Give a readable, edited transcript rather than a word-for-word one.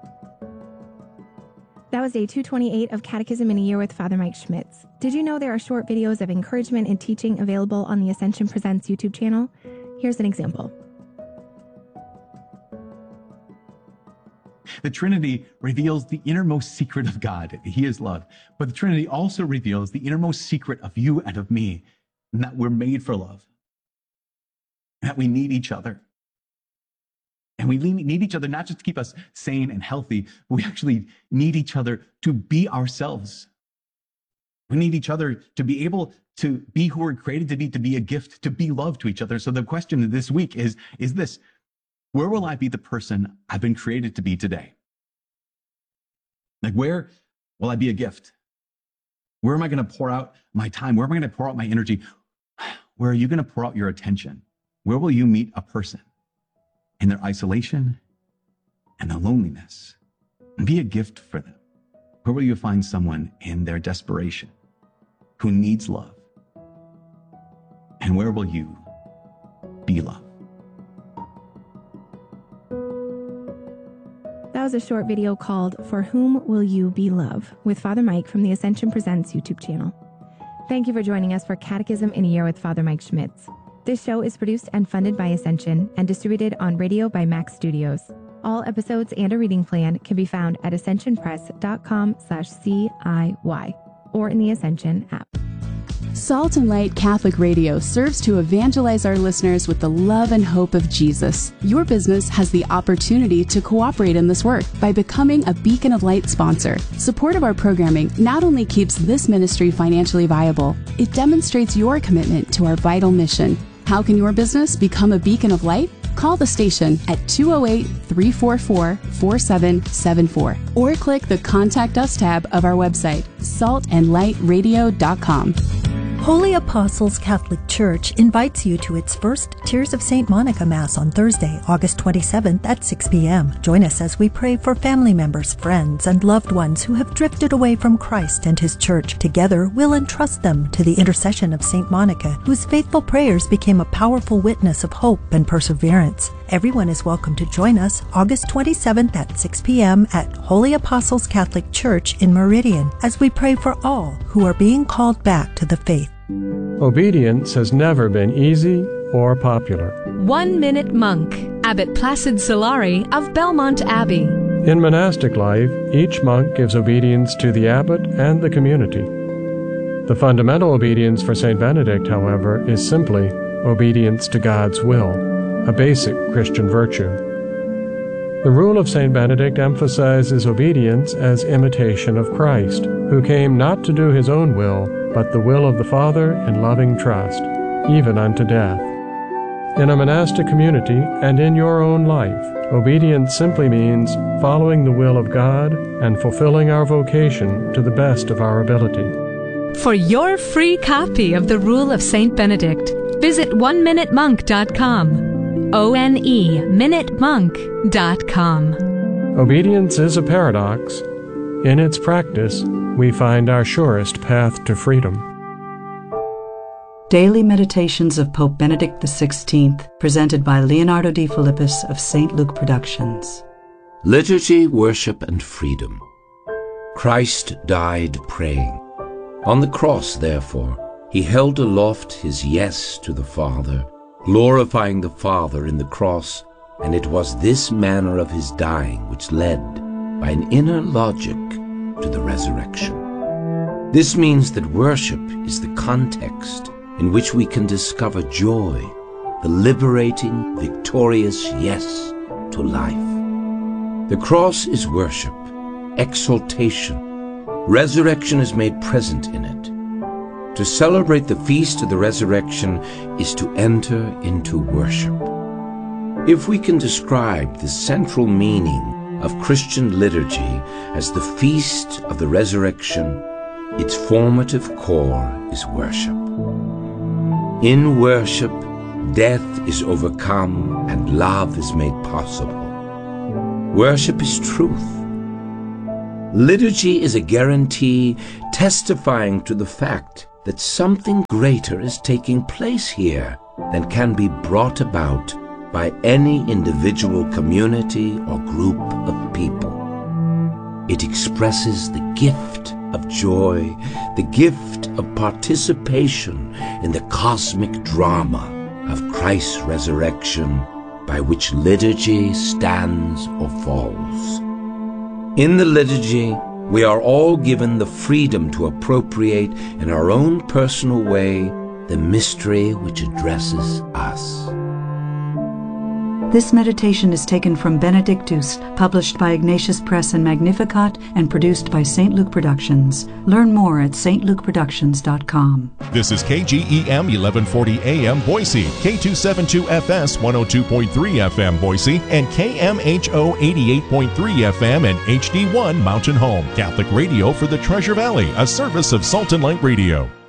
That was day 228 of Catechism in a Year with Father Mike Schmitz. Did you know there are short videos of encouragement and teaching available on the Ascension Presents YouTube channel? Here's an example. The Trinity reveals the innermost secret of God. He is love. But the Trinity also reveals the innermost secret of you and of me, and that we're made for love, that we need each other. And we need each other not just to keep us sane and healthy, but we actually need each other to be ourselves. We need each other to be able to be who we're created to be a gift, to be love to each other. So the question this week is this: where will I be the person I've been created to be today? Like, where will I be a gift? Where am I going to pour out my time? Where am I going to pour out my energy? Where are you going to pour out your attention? Where will you meet a person in their isolation and their loneliness and be a gift for them? Where will you find someone in their desperation who needs love? And where will you be love? That was a short video called For Whom Will You Be Love with Father Mike from the Ascension Presents YouTube channel. Thank you for joining us for Catechism in a Year with Father Mike Schmitz. This show is produced and funded by Ascension and distributed on radio by Max Studios. All episodes and a reading plan can be found at ascensionpress.com/CIY or in the Ascension app. Salt and Light Catholic Radio serves to evangelize our listeners with the love and hope of Jesus. Your business has the opportunity to cooperate in this work by becoming a Beacon of Light sponsor. Support of our programming not only keeps this ministry financially viable, it demonstrates your commitment to our vital mission. How can your business become a beacon of light? Call the station at 208-344-4774 or click the Contact Us tab of our website, saltandlightradio.com. Holy Apostles Catholic Church invites you to its first Tears of St. Monica Mass on Thursday, August 27th at 6 p.m. Join us as we pray for family members, friends, and loved ones who have drifted away from Christ and His Church. Together, we'll entrust them to the intercession of St. Monica, whose faithful prayers became a powerful witness of hope and perseverance. Everyone is welcome to join us August 27th at 6 p.m. at Holy Apostles Catholic Church in Meridian as we pray for all who are being called back to the faith. Obedience has never been easy or popular. 1 Minute Monk, Abbot Placid Solari of Belmont Abbey. In monastic life, each monk gives obedience to the abbot and the community. The fundamental obedience for St. Benedict, however, is simply obedience to God's will, a basic Christian virtue. The rule of St. Benedict emphasizes obedience as imitation of Christ, who came not to do his own will, but the will of the Father in loving trust, even unto death. In a monastic community and in your own life, obedience simply means following the will of God and fulfilling our vocation to the best of our ability. For your free copy of the Rule of St. Benedict, visit oneminutemonk.com. ONEminutemonk.com. Obedience is a paradox. In its practice, we find our surest path to freedom. Daily Meditations of Pope Benedict XVI, presented by Leonardo D. Philippus of St. Luke Productions. Liturgy, worship, and freedom. Christ died praying. On the cross, therefore, he held aloft his yes to the Father, glorifying the Father in the cross, and it was this manner of his dying which led, by an inner logic, to the resurrection. This means that worship is the context in which we can discover joy, the liberating, victorious yes to life. The cross is worship, exaltation. Resurrection is made present in it. To celebrate the feast of the resurrection is to enter into worship. If we can describe the central meaning of Christian liturgy as the feast of the resurrection, its formative core is worship. In worship, death is overcome and love is made possible. Worship is truth. Liturgy is a guarantee testifying to the fact that something greater is taking place here than can be brought about by any individual community or group of people. It expresses the gift of joy, the gift of participation in the cosmic drama of Christ's resurrection, by which liturgy stands or falls. In the liturgy, we are all given the freedom to appropriate in our own personal way the mystery which addresses us. This meditation is taken from Benedictus, published by Ignatius Press and Magnificat, and produced by St. Luke Productions. Learn more at stlukeproductions.com. This is KGEM 1140 AM Boise, K272FS 102.3 FM Boise, and KMHO 88.3 FM and HD1 Mountain Home. Catholic radio for the Treasure Valley, a service of Salt and Light Radio.